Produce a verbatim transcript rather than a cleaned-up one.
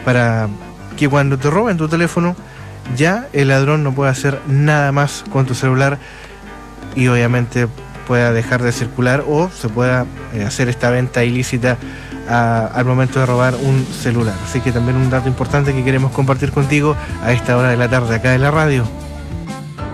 para que cuando te roben tu teléfono, ya el ladrón no pueda hacer nada más con tu celular y obviamente pueda dejar de circular o se pueda eh, hacer esta venta ilícita a, al momento de robar un celular. Así que también un dato importante que queremos compartir contigo a esta hora de la tarde acá en la radio.